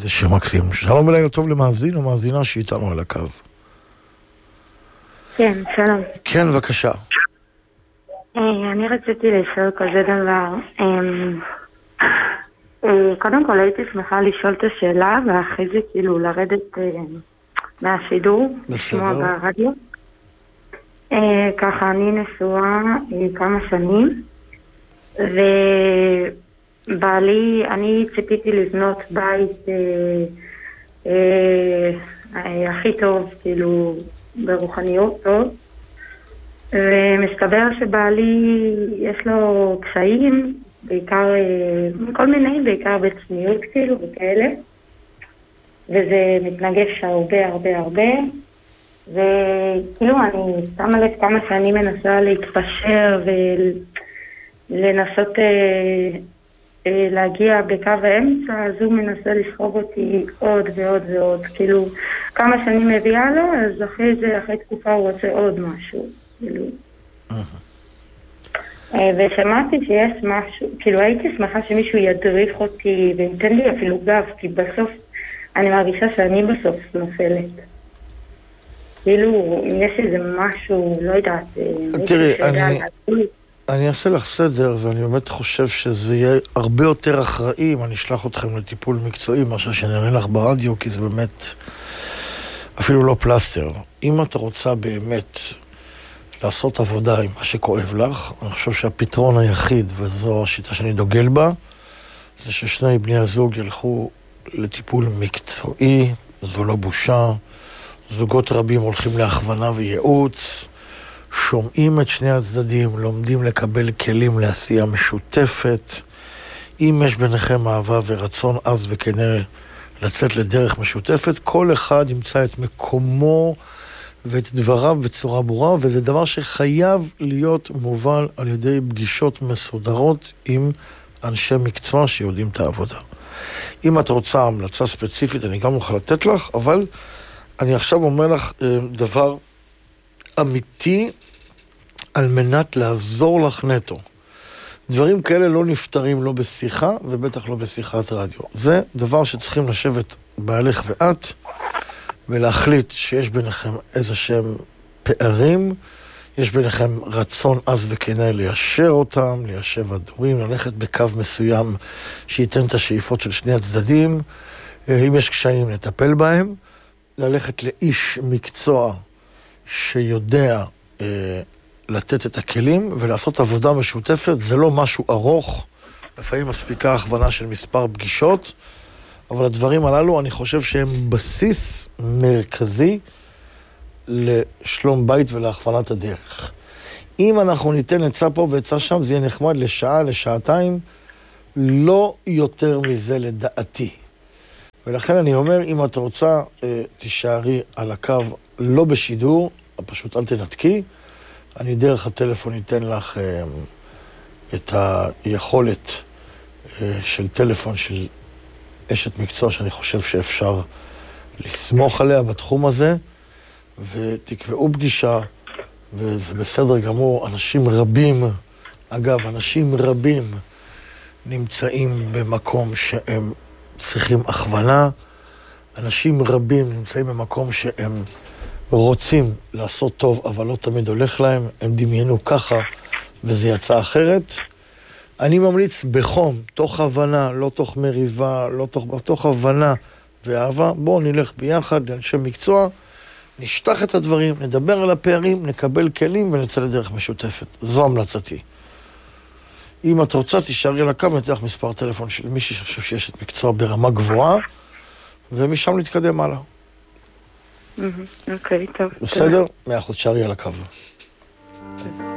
זה שיר מקסים. שלום ולילה טוב למאזין או מאזינה שאיתנו על הקו. כן, שלום. כן, בבקשה. אני רציתי לשאול כזה דבר. קודם כל הייתי שמחה לשאול את השאלה, ואחרי זה כאילו לרדת מהשידור, לשמוע ברדיו. ככה, אני נשואה כמה שנים, ובעלי, אני ציפיתי לבנות בית הכי טוב, כאילו, ברוחניות טוב, ומסתבר שבעלי יש לו קשיים, בעיקר, כל מיני, בעיקר בצניעות כאילו וכאלה, וזה מתנגש הרבה, וכאילו אני שמה לב כמה שאני מנסה להתפשר ולנסות להגיע בקו האמצע, אז הוא מנסה לסחוב אותי עוד ועוד, כאילו כמה שאני מביאה לו, אז אחרי תקופה הוא רוצה עוד משהו, כאילו. ושמעתי שיש משהו, כאילו הייתי שמחה שמישהו ידריך אותי וייתן לי אפילו גב, כי בסוף אני מרגישה שאני בסוף נופלת. כאילו, אם יש איזה משהו, לא יודעת, תראי, אני אעשה לך סדר, ואני באמת חושב שזה יהיה הרבה יותר אחראי אם אני אשלח אתכם לטיפול מקצועי, משהו שנראה לך ברדיו, כי זה באמת אפילו לא פלסטר. אם אתה רוצה באמת לעשות עבודה עם מה שכואב לך, אני חושב שהפתרון היחיד, וזו השיטה שאני דוגל בה, זה ששני בני הזוג ילכו לטיפול מקצועי, זו לא בושה. זוגות רבים הולכים להכוונה וייעוץ, שומעים את שני הצדדים, לומדים לקבל כלים לעשייה משותפת. אם יש ביניכם אהבה ורצון עז וכנה לצאת לדרך משותפת, כל אחד ימצא את מקומו ואת דבריו בצורה ברורה, וזה דבר שחייב להיות מובל על ידי פגישות מסודרות עם אנשי מקצוע שיודעים את העבודה. אם את רוצה המלצה ספציפית, אני גם אוכל לתת לך, אבל אני עכשיו אומר לך דבר אמיתי על מנת לעזור לך נטו. דברים כאלה לא נפתרים לא בשיחה, ובטח לא בשיחת רדיו. זה דבר שצריכים לשבת בעלך ואת, ולהחליט שיש ביניכם איזה שהם פערים, יש ביניכם רצון עז וכנה ליישר אותם, ליישב הדורים, ללכת בקו מסוים שייתן את השאיפות של שני הצדדים, אם יש קשיים לטפל בהם, ללכת לאיש מקצוע שיודע לתת את הכלים ולעשות עבודה משותפת. זה לא משהו ארוך, לפעמים מספיקה הכוונה של מספר פגישות, אבל הדברים הללו אני חושב שהם בסיס מרכזי לשלום בית ולהכוונת הדרך. אם אנחנו ניתן עצה פה ועצה שם, זה יהיה נחמד לשעה, לשעתיים, לא יותר מזה לדעתי. ולכן אני אומר, אם את רוצה, תישארי על הקו, לא בשידור, פשוט אל תנתקי. אני דרך הטלפון ניתן לך את היכולת של טלפון של אשת מקצוע שאני חושב שאפשר לסמוך עליה בתחום הזה, ותקבעו פגישה, וזה בסדר גמור. אנשים רבים נמצאים במקום שהם צריכים הכוונה, אנשים רבים נמצאים במקום שהם רוצים לעשות טוב, אבל לא תמיד הולך להם, הם דמיינו ככה, וזה יצא אחרת. אני ממליץ בחום, תוך הבנה, לא תוך מריבה, תוך הבנה ואהבה, בואו נלך ביחד לאנשי מקצוע, נשטח את הדברים, נדבר על הפערים, נקבל כלים ונצא לדרך משותפת. זו המלצתי. אם את רוצה, תישארי על הקו, נתן לך מספר טלפון של מישהי שחושב שיש את מקצוע ברמה גבוהה, ומשם נתקדם הלאה. אוקיי, טוב. בסדר? 100%, תישארי על הקו. טוב.